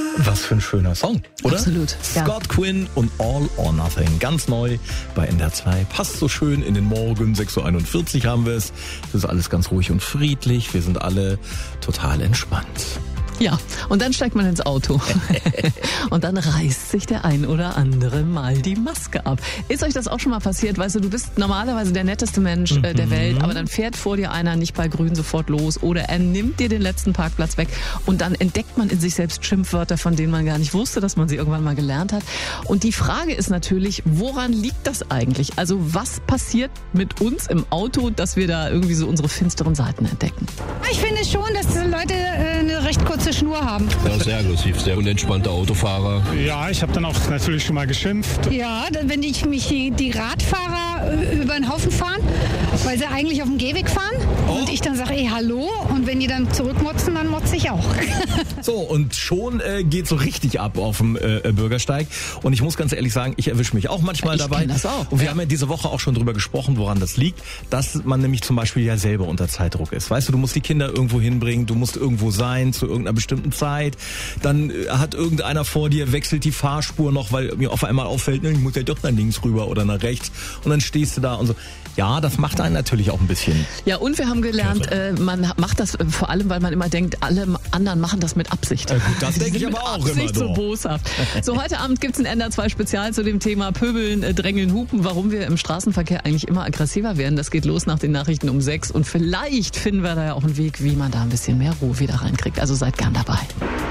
Was für ein schöner Song, oder? Absolut. Ja. Scott Quinn und All or Nothing. Ganz neu bei NDR 2. Passt so schön in den Morgen. 6.41 Uhr haben wir es. Es ist alles ganz ruhig und friedlich. Wir sind alle total entspannt. Ja, und dann steigt man ins Auto und dann reißt sich der ein oder andere mal die Maske ab. Ist euch das auch schon mal passiert? Weißt du bist normalerweise der netteste Mensch der Welt, aber dann fährt vor dir einer nicht bei Grün sofort los oder er nimmt dir den letzten Parkplatz weg und dann entdeckt man in sich selbst Schimpfwörter, von denen man gar nicht wusste, dass man sie irgendwann mal gelernt hat. Und die Frage ist natürlich, woran liegt das eigentlich? Also was passiert mit uns im Auto, dass wir da irgendwie so unsere finsteren Seiten entdecken? Ich finde schon, dass Leute eine recht kurze Schnur haben. Ja, sehr aggressiv, sehr unentspannter Autofahrer. Ja, ich habe dann auch natürlich schon mal geschimpft. Ja, wenn ich mich die Radfahrer über den Haufen fahren, weil sie eigentlich auf dem Gehweg fahren und ich dann sage, hallo, und wenn die dann zurückmotzen, dann motze ich auch. So, und schon geht so richtig ab auf dem Bürgersteig. Und ich muss ganz ehrlich sagen, ich erwische mich auch manchmal ich dabei. kenn das auch. Und wir haben ja diese Woche auch schon drüber gesprochen, woran das liegt, dass man nämlich zum Beispiel ja selber unter Zeitdruck ist. Weißt du, du musst die Kinder irgendwo hinbringen, du musst irgendwo sein zu irgendeiner bestimmten Zeit. Dann hat irgendeiner vor dir, wechselt die Fahrspur noch, weil mir auf einmal auffällt, ich muss ja doch nach links rüber oder nach rechts. Und dann stehst du da und so. Ja, das macht einen natürlich auch ein bisschen. Ja, und wir haben gelernt, man macht das vor allem, weil man immer denkt, alle anderen machen das mit Absicht. Gut, das denke ich aber auch immer Absicht so doch. boshaft. So, heute Abend gibt's ein NDR 2 Spezial zu dem Thema Pöbeln, Drängeln, Hupen, warum wir im Straßenverkehr eigentlich immer aggressiver werden. Das geht los nach den Nachrichten um 6 und vielleicht finden wir da ja auch einen Weg, wie man da ein bisschen mehr Ruhe wieder reinkriegt. Also seid gern dabei.